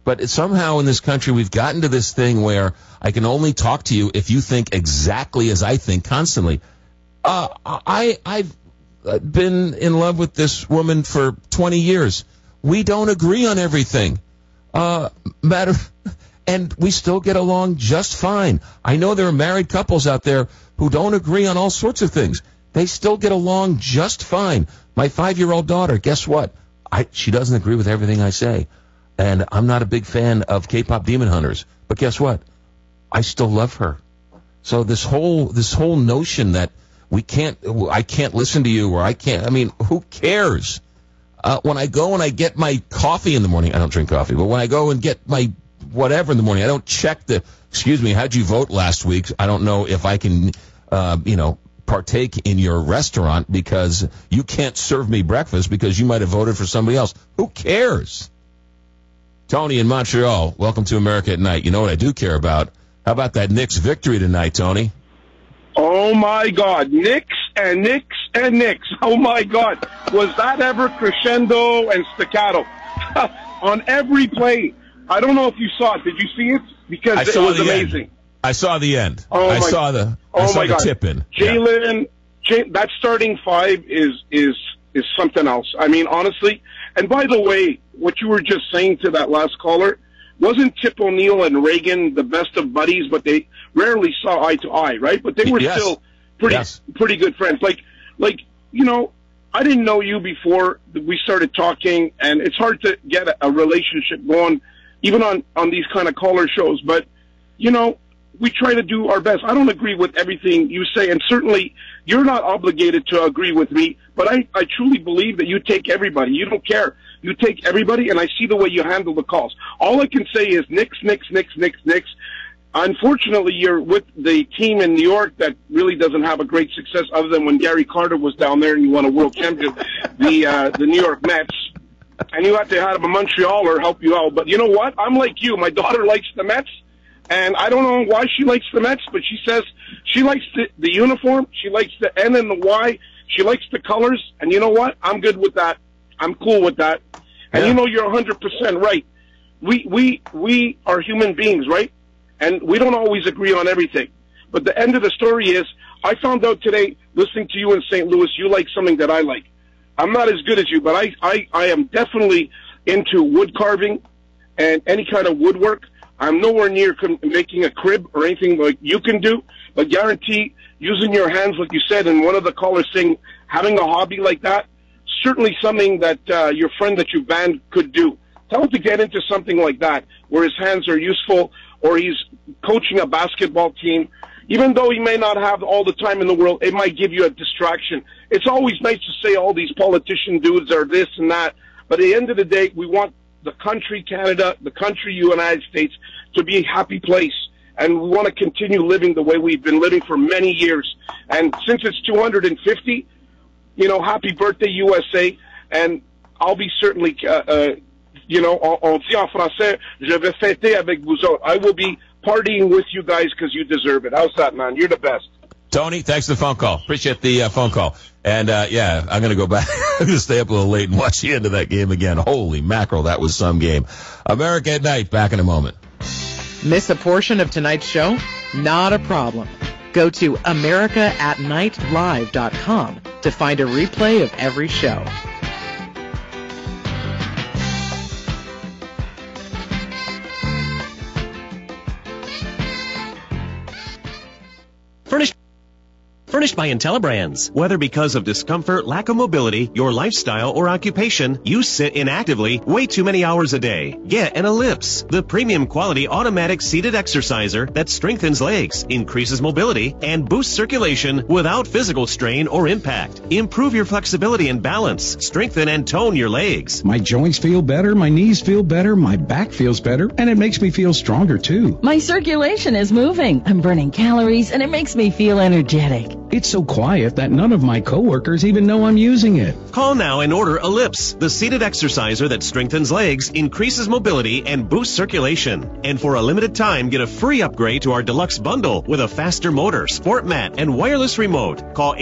But somehow in this country, we've gotten to this thing where I can only talk to you if you think exactly as I think constantly. I've been in love with this woman for 20 years. We don't agree on everything. And we still get along just fine. I know there are married couples out there who don't agree on all sorts of things. They still get along just fine. My 5-year-old daughter, guess what? She doesn't agree with everything I say. And I'm not a big fan of K-pop Demon Hunters. But guess what? I still love her. So this whole notion that I can't listen to you, or I can't, I mean, who cares? When I go and I get my coffee in the morning, I don't drink coffee, but when I go and get my whatever in the morning, I don't check excuse me, how'd you vote last week? I don't know if I can, partake in your restaurant because you can't serve me breakfast because you might have voted for somebody else. Who cares? Tony in Montreal, welcome to America at Night. You know what I do care about? How about that Knicks victory tonight, Tony? Oh, my God. Knicks and Knicks and Knicks. Oh, my God. Was that ever crescendo and staccato? On every play. I don't know if you saw it. Did you see it? Because it was amazing. I saw the end. I saw the tip in. Jalen, that starting five is something else. I mean, honestly. And by the way, what you were just saying to that last caller, wasn't Tip O'Neill and Reagan the best of buddies, but they rarely saw eye to eye, right? But they were still pretty good friends. Like, you know, I didn't know you before we started talking, and it's hard to get a relationship going, even on these kind of caller shows. But, you know, we try to do our best. I don't agree with everything you say, and certainly you're not obligated to agree with me, but I truly believe that you take everybody. You don't care. You take everybody, and I see the way you handle the calls. All I can say is Knicks. Unfortunately, you're with the team in New York that really doesn't have a great success other than when Gary Carter was down there and you won a world championship, the New York Mets. And you have to have a Montrealer help you out. But you know what? I'm like you. My daughter likes the Mets. And I don't know why she likes the Mets, but she says she likes the uniform. She likes the N and the Y. She likes the colors. And you know what? I'm good with that. I'm cool with that. And you know, you're 100% right. We are human beings, right? And we don't always agree on everything. But the end of the story is, I found out today, listening to you in St. Louis, you like something that I like. I'm not as good as you, but I am definitely into wood carving and any kind of woodwork. I'm nowhere near making a crib or anything like you can do, but guarantee using your hands, like you said, and one of the callers saying having a hobby like that, certainly something that your friend that you banned could do. Tell him to get into something like that, where his hands are useful, or he's coaching a basketball team. Even though he may not have all the time in the world, it might give you a distraction. It's always nice to say all these politician dudes are this and that, but at the end of the day, we want the country, Canada, the country, United States, to be a happy place. And we want to continue living the way we've been living for many years. And since it's 250, you know, happy birthday, USA. And I'll be certainly, you know, on dit en français, je vais fêter avec vous autres. I will be partying with you guys because you deserve it. How's that, man? You're the best. Tony, thanks for the phone call. Appreciate the phone call. And, yeah, I'm going to go back. I'm going to stay up a little late and watch the end of that game again. Holy mackerel, that was some game. America at Night, back in a moment. Miss a portion of tonight's show? Not a problem. Go to americaatnightlive.com to find a replay of every show. Furnished by IntelliBrands. Whether because of discomfort, lack of mobility, your lifestyle, or occupation, you sit inactively way too many hours a day. Get an Ellipse, the premium quality automatic seated exerciser that strengthens legs, increases mobility, and boosts circulation without physical strain or impact. Improve your flexibility and balance. Strengthen and tone your legs. My joints feel better, my knees feel better, my back feels better, and it makes me feel stronger too. My circulation is moving. I'm burning calories, and it makes me feel energetic. It's so quiet that none of my coworkers even know I'm using it. Call now and order Ellipse, the seated exerciser that strengthens legs, increases mobility, and boosts circulation. And for a limited time, get a free upgrade to our deluxe bundle with a faster motor, sport mat, and wireless remote. Call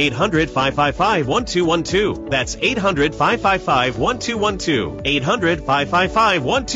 800-555-1212. That's 800-555-1212. 800-555-1212.